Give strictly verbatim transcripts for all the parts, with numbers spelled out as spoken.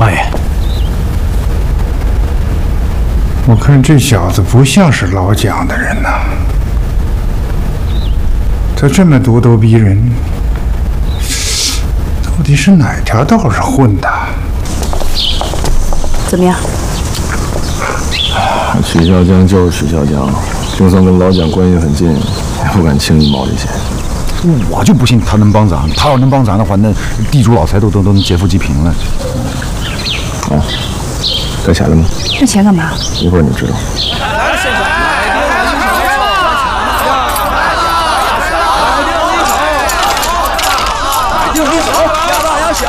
王爷，我看这小子不像是老蒋的人呐，他这么咄咄逼人，到底是哪条道上混的？ 怎么样？ 许孝江就是许孝江，就算跟老蒋关系很近，也不敢轻易冒这险。 我就不信他能帮咱，他要能帮咱的话，那地主老财都都都能劫富济贫了。 啊，该钱了吗？ 那钱干嘛？ 一会儿你就知道。 定离手，要大要小。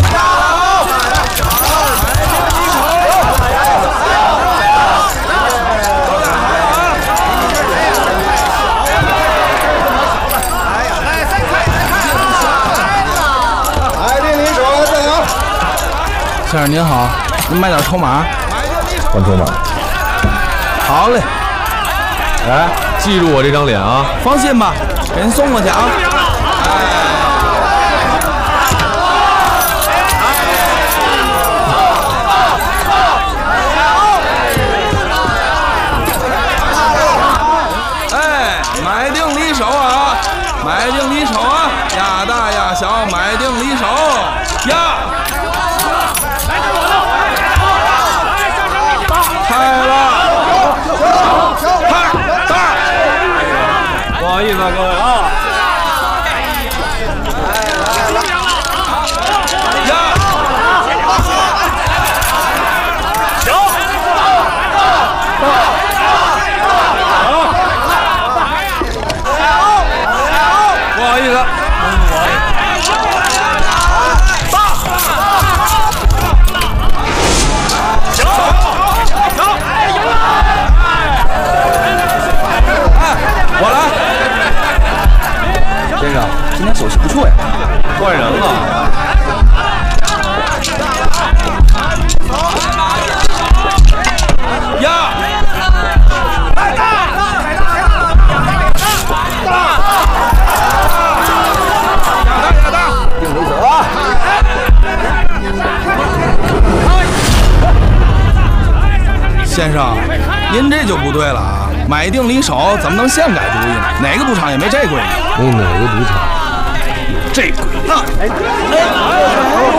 先生您好，您买点筹码。 换筹码。 好嘞。 哎，记住我这张脸啊！ 放心吧，给您送过去啊。哎，买定离手啊，买定离手啊，压大压小，买定离手压。开了，开大， 不好意思啊，各位啊。 呀， 行， 不好意思。我来，先生，今天手气不错呀， 换人了。 呀，太大，太大，大，压大，压大，定离手啊！先生，您这就不对了啊！买定离手怎么能现改主意呢？哪个赌场也没这规矩。 有哪个赌场有这规矩？ 啊！哎哎